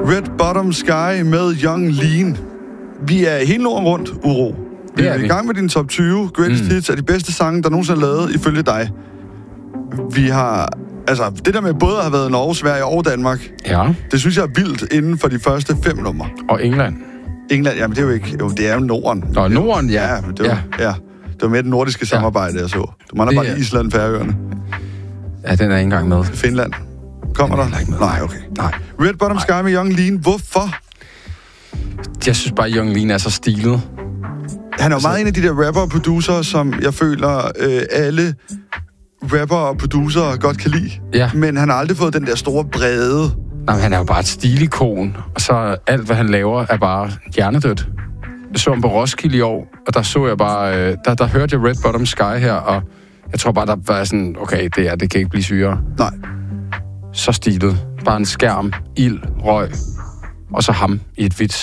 Red Bottom Sky med Young Lean. Vi er hele Norden rundt, Uro. Vi er i gang med din top 20 greatest hits af de bedste sange, der nogensinde er lavet, ifølge dig. Vi har... Altså, det der med både at have været Norge, Sverige og Danmark, det synes jeg er vildt inden for de første 5 numre. Og England. England, jamen det er jo ikke... Jo, det er jo Norden. Nå, Norden, ja. Det var med det nordiske samarbejde, jeg så. Du mangler bare Island, Færøerne. Ja, den er ikke engang med. Finland. Kommer der? Nej, okay. Nej. Red Bottom Sky med Young Lean. Hvorfor? Jeg synes bare, Young Lean er så stilet. Han er jo meget en af de der rapper og producer, som jeg føler alle rapper og producer godt kan lide. Ja. Men han har aldrig fået den der store brede... Nej, han er jo bare et stilikon. Og så alt, hvad han laver, er bare hjernedødt. Jeg så ham på Roskilde i år, og der så jeg bare... Der hørte jeg Red Bottom Sky her, og jeg tror bare, der var sådan... Okay, det kan ikke blive syre. Nej. Så stilet. Bare en skærm, ild, røg, og så ham i et hvidt